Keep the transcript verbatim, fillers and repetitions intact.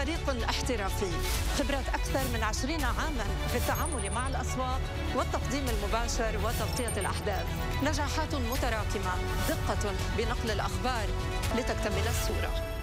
فريق احترافي، خبرة أكثر من عشرين عاماً في التعامل مع الأسواق والتقديم المباشر وتغطية الأحداث، نجاحات متراكمة، دقة بنقل الأخبار لتكتمل الصورة.